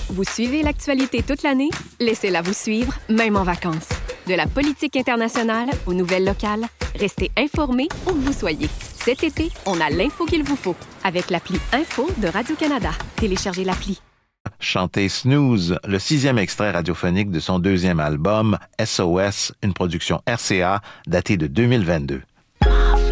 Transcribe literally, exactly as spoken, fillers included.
Vous suivez l'actualité toute l'année? Laissez-la vous suivre, même en vacances. De la politique internationale aux nouvelles locales, restez informés où que vous soyez. Cet été, on a l'info qu'il vous faut avec l'appli Info de Radio-Canada. Téléchargez l'appli. Chanter Snooze, le sixième extrait radiophonique de son deuxième album, S O S, une production R C A datée de deux mille vingt-deux.